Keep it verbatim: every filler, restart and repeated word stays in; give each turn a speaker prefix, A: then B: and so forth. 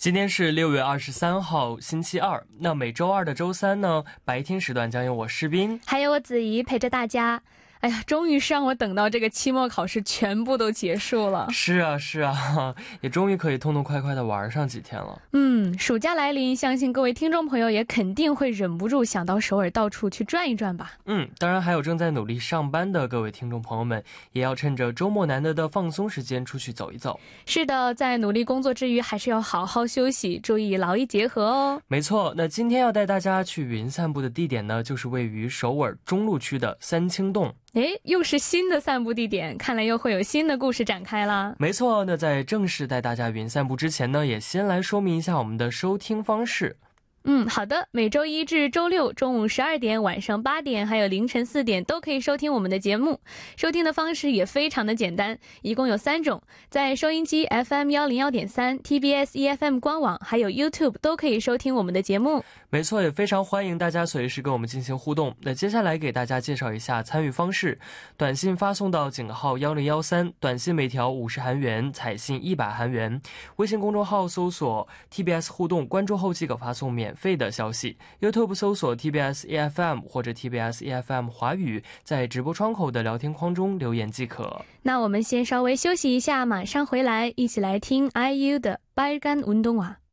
A: 今天是六月二十三号星期二，那每周二的周三呢，白天时段将由我诗斌
B: 还有我子怡陪着大家。哎呀，终于是让我等到这个期末考试全部都结束了。
A: 是啊是啊，也终于可以痛痛快快的玩上几天了。
B: 嗯，暑假来临，相信各位听众朋友也肯定会忍不住想到首尔到处去转一转吧。
A: 嗯，当然还有正在努力上班的各位听众朋友们，也要趁着周末难得的放松时间出去走一走。
B: 是的，在努力工作之余还是要好好休息，注意劳逸结合哦。
A: 没错，那今天要带大家去云散步的地点呢，就是位于首尔中路区的三清洞。
B: 诶，又是新的散步地点，看来又会有新的故事展开啦。
A: 没错，那在正式带大家云散步之前呢，也先来说明一下我们的收听方式。
B: 嗯，好的，每周一至周六中午十二点、晚上八点还有凌晨四点都可以收听我们的节目。收听的方式也非常的简单，一共有三种，在收音机 F M 一零一点三、T B S E F M 官网还有 YouTube 都可以收听我们的节目。
A: 没错，也非常欢迎大家随时跟我们进行互动。那接下来给大家介绍一下参与方式，短信发送到井号一零一三，短信每条五十韩元，彩信一百韩元。微信公众号搜索 T B S 互动，关注后即可发送免费的消息。 YouTube 搜索 T B S E F M 或者 T B S E F M 华语，在直播窗口的聊天框中留言即可。
B: 那我们先稍微休息一下，马上回来一起来听 I U 的빨간운동화。